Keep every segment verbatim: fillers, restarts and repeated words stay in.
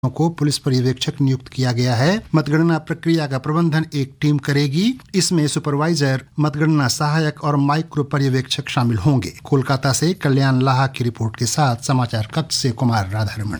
को पुलिस पर्यवेक्षक नियुक्त किया गया है। मतगणना प्रक्रिया का प्रबंधन एक टीम करेगी। इसमें सुपरवाइजर, मतगणना सहायक और माइक्रो पर्यवेक्षक शामिल होंगे। कोलकाता से कल्याण लाहा की रिपोर्ट के साथ समाचार कक्ष से कुमार राधारमण।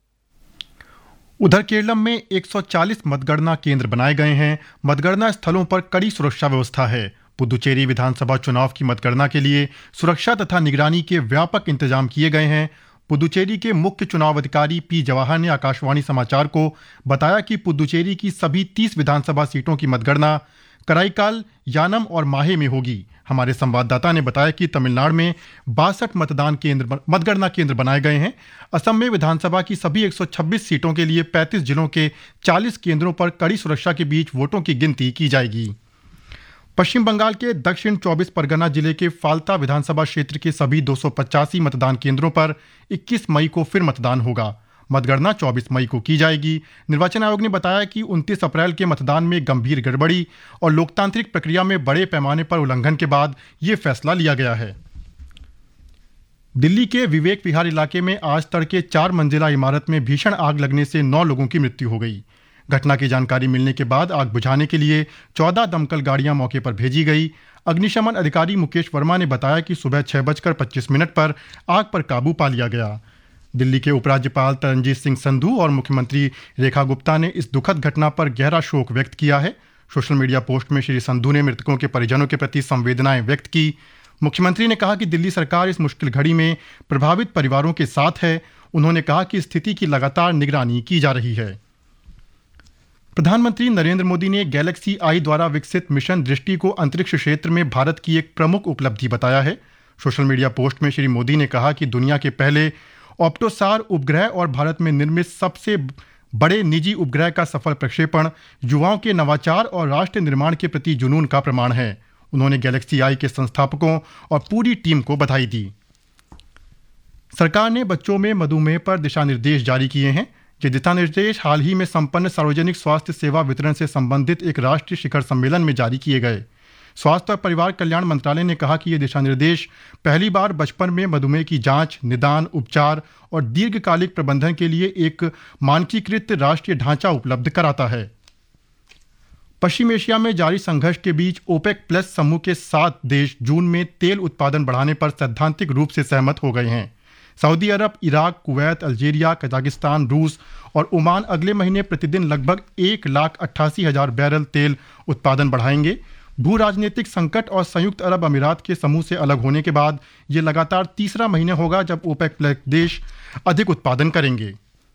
उधर केरलम में एक सौ चालीस मतगणना केंद्र बनाए गए हैं। मतगणना स्थलों पर कड़ी सुरक्षा व्यवस्था है। पुदुचेरी विधानसभा चुनाव की मतगणना के लिए सुरक्षा तथा निगरानी के व्यापक इंतजाम किए गए हैं। पुदुचेरी के मुख्य चुनाव अधिकारी पी जवाहर ने आकाशवाणी समाचार को बताया कि पुदुचेरी की सभी तीस विधानसभा सीटों की मतगणना कराईकाल, यानम और माहे में होगी। हमारे संवाददाता ने बताया कि तमिलनाडु में बासठ मतदान केंद्र मतगणना केंद्र बनाए गए हैं। असम में विधानसभा की सभी एक सौ छब्बीस सीटों के लिए पैंतीस जिलों के चालीस केंद्रों पर कड़ी सुरक्षा के बीच वोटों की गिनती की जाएगी। पश्चिम बंगाल के दक्षिण चौबीस परगना जिले के फाल्ता विधानसभा क्षेत्र के सभी दो सौ पचासी मतदान केंद्रों पर इक्कीस मई को फिर मतदान होगा। मतगणना चौबीस मई को की जाएगी। निर्वाचन आयोग ने बताया कि उनतीस अप्रैल के मतदान में गंभीर गड़बड़ी और लोकतांत्रिक प्रक्रिया में बड़े पैमाने पर उल्लंघन के बाद ये फैसला लिया गया है। दिल्ली के विवेक विहार इलाके में आज तड़के चार मंजिला इमारत में भीषण आग लगने से नौ लोगों की मृत्यु हो गई। घटना की जानकारी मिलने के बाद आग बुझाने के लिए चौदह दमकल गाड़ियां मौके पर भेजी गई। अग्निशमन अधिकारी मुकेश वर्मा ने बताया कि सुबह छह बजकर पच्चीस मिनट पर आग पर काबू पा लिया गया। दिल्ली के उपराज्यपाल तरनजीत सिंह संधू और मुख्यमंत्री रेखा गुप्ता ने इस दुखद घटना पर गहरा शोक व्यक्त किया है। सोशल मीडिया पोस्ट में श्री संधू ने मृतकों के परिजनों के प्रति संवेदनाएं व्यक्त की। मुख्यमंत्री ने कहा कि दिल्ली सरकार इस मुश्किल घड़ी में प्रभावित परिवारों के साथ है। उन्होंने कहा कि स्थिति की लगातार निगरानी की जा रही है। प्रधानमंत्री नरेंद्र मोदी ने गैलेक्सी आई द्वारा विकसित मिशन दृष्टि को अंतरिक्ष क्षेत्र में भारत की एक प्रमुख उपलब्धि बताया है। सोशल मीडिया पोस्ट में श्री मोदी ने कहा कि दुनिया के पहले ऑप्टोसार उपग्रह और भारत में निर्मित सबसे बड़े निजी उपग्रह का सफल प्रक्षेपण युवाओं के नवाचार और राष्ट्र निर्माण के प्रति जुनून का प्रमाण है। उन्होंने गैलेक्सी आई के संस्थापकों और पूरी टीम को बधाई दी। सरकार ने बच्चों में मधुमेह पर दिशा निर्देश जारी किए हैं। ये दिशा निर्देश हाल ही में संपन्न सार्वजनिक स्वास्थ्य सेवा वितरण से संबंधित एक राष्ट्रीय शिखर सम्मेलन में जारी किए गए। स्वास्थ्य और परिवार कल्याण मंत्रालय ने कहा कि ये दिशा निर्देश पहली बार बचपन में मधुमेह की जांच, निदान, उपचार और दीर्घकालिक प्रबंधन के लिए एक मानकीकृत राष्ट्रीय ढांचा उपलब्ध कराता है। पश्चिम एशिया में जारी संघर्ष के बीच ओपेक प्लस समूह के सात देश जून में तेल उत्पादन बढ़ाने पर सैद्धांतिक रूप से सहमत हो गए हैं। सऊदी अरब, इराक, कुवैत, अल्जीरिया, कजाकिस्तान, रूस और ओमान अगले महीने प्रतिदिन लगभग एक लाख अट्ठासी हजार बैरल तेल उत्पादन बढ़ाएंगे। भू राजनीतिक संकट और संयुक्त अरब अमीरात के समूह से अलग होने के बाद ये लगातार तीसरा महीना होगा जब ओपेक प्लस देश अधिक उत्पादन करेंगे।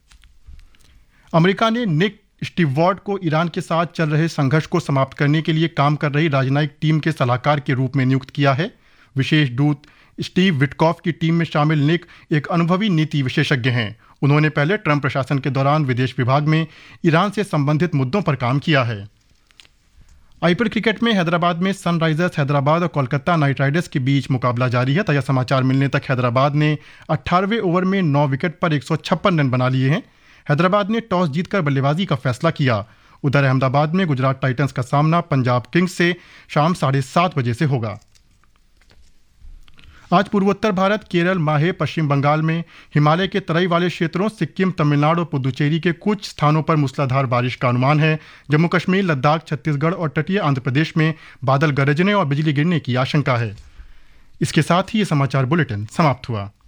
अमेरिका ने निक स्टीववार्ड को ईरान के साथ चल रहे संघर्ष को समाप्त करने के लिए काम कर रही राजनयिक टीम के सलाहकार के रूप में नियुक्त किया है। विशेष दूत स्टीव विटकॉफ की टीम में शामिल निक एक अनुभवी नीति विशेषज्ञ हैं। उन्होंने पहले ट्रंप प्रशासन के दौरान विदेश विभाग में ईरान से संबंधित मुद्दों पर काम किया है। आईपीएल क्रिकेट में हैदराबाद में सनराइजर्स हैदराबाद और कोलकाता नाइट राइडर्स के बीच मुकाबला जारी है। ताजा समाचार मिलने तक हैदराबाद ने अट्ठारहवें ओवर में नौ विकेट पर एक सौ छप्पन रन बना लिए हैं। हैदराबाद ने टॉस जीतकर बल्लेबाजी का फैसला किया। उधर अहमदाबाद में गुजरात टाइटंस का सामना पंजाब किंग्स से शाम साढ़े सात बजे से होगा। आज पूर्वोत्तर भारत, केरल, माहे, पश्चिम बंगाल में हिमालय के तराई वाले क्षेत्रों, सिक्किम, तमिलनाडु और पुदुचेरी के कुछ स्थानों पर मूसलाधार बारिश का अनुमान है। जम्मू कश्मीर, लद्दाख, छत्तीसगढ़ और तटीय आंध्र प्रदेश में बादल गरजने और बिजली गिरने की आशंका है। इसके साथ ही ये समाचार बुलेटिन समाप्त हुआ।